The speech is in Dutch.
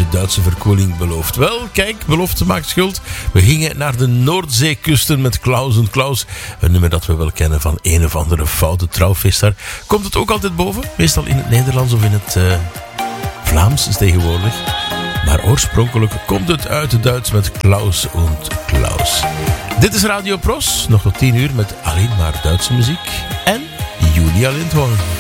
Duitse verkoeling belooft. Wel, kijk, belofte maakt schuld. We gingen naar de Noordzeekusten met Klaus en Klaus. Een nummer dat we wel kennen van een of andere foute trouwfeest daar. Komt het ook altijd boven? Meestal in het Nederlands of in het Vlaams tegenwoordig. Maar oorspronkelijk komt het uit het Duits met Klaus en Klaus. Dit is Radio Pros, nog tot 10 uur met alleen maar Duitse muziek en Julia Lindhoorn.